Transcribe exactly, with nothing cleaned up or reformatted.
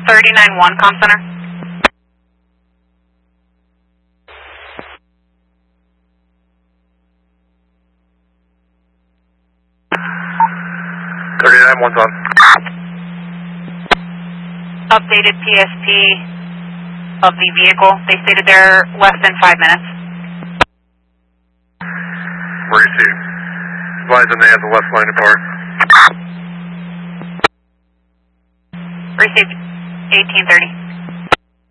thirty-nine one, comm center. thirty-nine one's on. Updated P S P of the vehicle. They stated they're less than five minutes. Receive. Advise them they have the left lane apart. Received eighteen thirty.